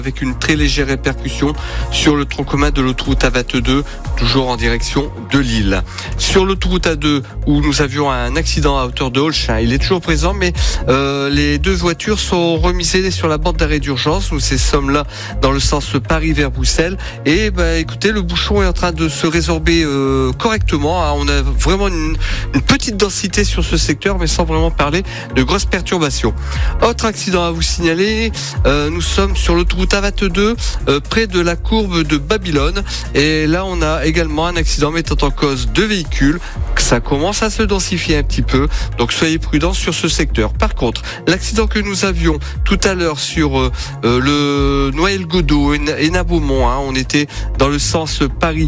avec une très légère répercussion sur le tronc commun de l'autoroute A22, toujours en direction de Lille. Sur l'autoroute A2, où nous avions un accident à hauteur de Holchin, il est toujours présent, mais les deux voitures sont remisées sur la bande d'arrêt d'urgence. Nous sommes là dans le sens Paris vers Bruxelles. Et écoutez, le bouchon est en train de se résorber correctement. On a vraiment une petite densité sur ce secteur, mais sans vraiment parler de grosses perturbations. Autre accident à vous signaler, nous sommes sur l'autoroute A22, près de la courbe de Babylone. Et là, on a également un accident mettant en cause deux véhicules. Ça commence à se densifier un petit peu, donc soyez prudents sur ce secteur. Par contre, l'accident que nous avions tout à l'heure sur le Noël-Godeau et Nabeaumont, on était dans le sens Paris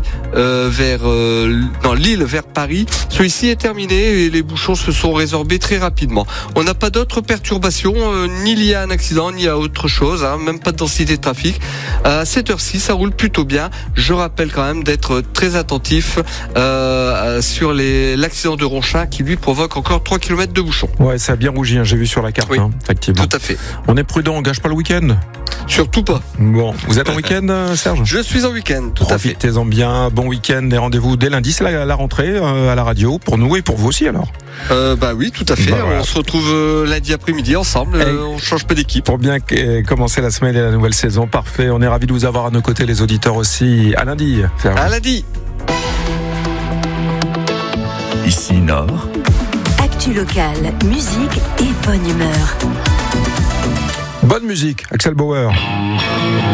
Lille vers Paris. Celui-ci est terminé et les bouchons se sont résorbés très rapidement. On n'a pas d'autres perturbations, ni liées à un accident, ni à autre chose, même pas de densité de trafic. À cette heure-ci, ça roule plutôt bien. Je rappelle quand même d'être très attentif sur l'accident de Ronchin qui lui provoque encore 3 km de bouchons. Ouais, ça a bien rougi, j'ai vu sur la carte, oui, effectivement. Tout à fait. On est prudent, on gâche pas le week-end. Surtout pas. Bon, vous êtes en week-end, Serge ? Je suis en week-end, tout à fait. Profitez-en bien, bon week-end et rendez-vous dès lundi, c'est la rentrée à la radio, pour nous et pour vous aussi alors. Oui, tout à fait. Voilà. On se retrouve lundi après-midi ensemble, on change pas d'équipe. Pour bien commencer la semaine et la nouvelle saison, parfait. On est ravis de vous avoir à nos côtés, les auditeurs aussi. À lundi, Serge. À lundi. Ici Nord. Actu locale, musique et bonne humeur. Bonne musique, Axel Bauer.